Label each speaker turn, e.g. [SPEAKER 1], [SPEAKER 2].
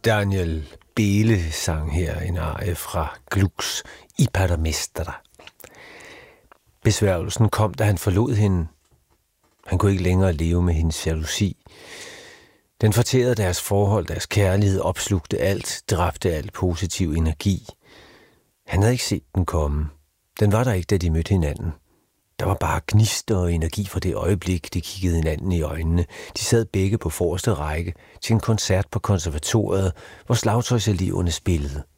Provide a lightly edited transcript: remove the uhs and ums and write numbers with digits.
[SPEAKER 1] Daniel Behle sang her en arie fra Glucks I Paramestra. Besværgelsen kom, da han forlod hende. Han kunne ikke længere leve med hendes jalousi. Den fortærede deres forhold, deres kærlighed, opslugte alt, dræbte alt positiv energi. Han havde ikke set den komme. Den var der ikke, da de mødte hinanden. Der var bare gnister og energi fra det øjeblik, de kiggede hinanden i øjnene. De sad begge på forreste række til en koncert på konservatoriet, hvor slagtøjseleverne spillede.